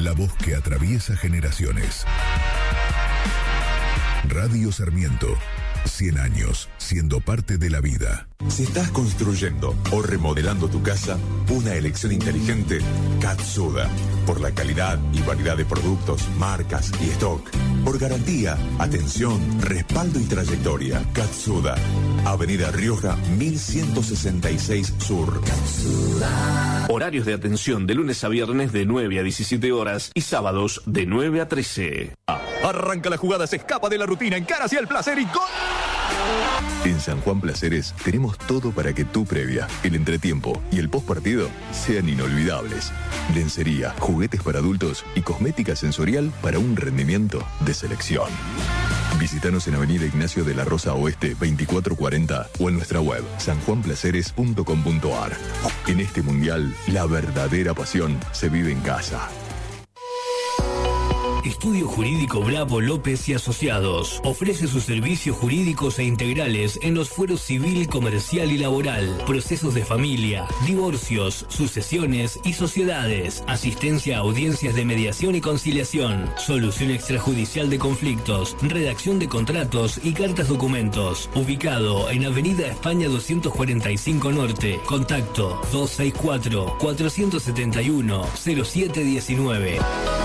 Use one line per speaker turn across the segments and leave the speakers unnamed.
La voz que atraviesa generaciones. Radio Sarmiento. 100 años siendo parte de la vida.
Si estás construyendo o remodelando tu casa, una elección inteligente, Katsuda. Por la calidad y variedad de productos, marcas y stock. Por garantía, atención, respaldo y trayectoria. Katsuda. Avenida Rioja 1166 Sur. Katsuda.
Horarios de atención de lunes a viernes de 9 a 17 horas y sábados de 9 a 13.
Arranca la jugada, se escapa de la rutina, encara hacia el placer y ¡gol!
En San Juan Placeres tenemos todo para que tu previa, el entretiempo y el postpartido sean inolvidables. Lencería, juguetes para adultos y cosmética sensorial para un rendimiento de selección. Visítanos en Avenida Ignacio de la Rosa Oeste 2440 o en nuestra web sanjuanplaceres.com.ar. En este mundial, la verdadera pasión se vive en casa.
Estudio Jurídico Bravo López y Asociados ofrece sus servicios jurídicos e integrales en los fueros civil, comercial y laboral, procesos de familia, divorcios, sucesiones y sociedades, asistencia a audiencias de mediación y conciliación, solución extrajudicial de conflictos, redacción de contratos y cartas documentos. Ubicado en Avenida España 245 Norte. Contacto 264-471-0719.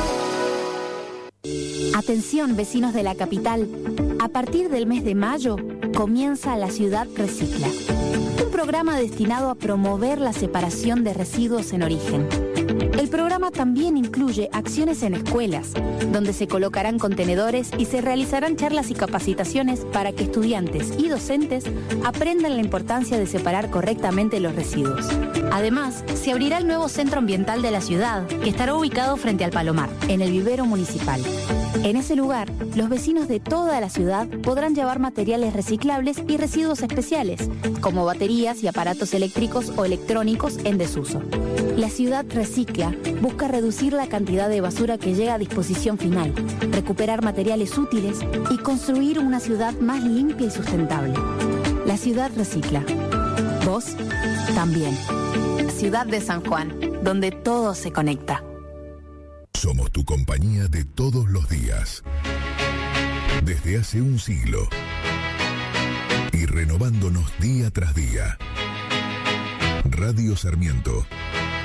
Atención, vecinos de la capital. A partir del mes de mayo comienza La Ciudad Recicla, un programa destinado a promover la separación de residuos en origen. El programa también incluye acciones en escuelas, donde se colocarán contenedores y se realizarán charlas y capacitaciones para que estudiantes y docentes aprendan la importancia de separar correctamente los residuos. Además, se abrirá el nuevo centro ambiental de la ciudad, que estará ubicado frente al Palomar, en el vivero municipal. En ese lugar, los vecinos de toda la ciudad podrán llevar materiales reciclables y residuos especiales, como baterías y aparatos eléctricos o electrónicos en desuso. La Ciudad Recicla busca reducir la cantidad de basura que llega a disposición final, recuperar materiales útiles y construir una ciudad más limpia y sustentable. La Ciudad Recicla. Vos también. Ciudad de San Juan, donde todo se conecta.
Somos tu compañía de todos los días. Desde hace un siglo. Y renovándonos día tras día. Radio Sarmiento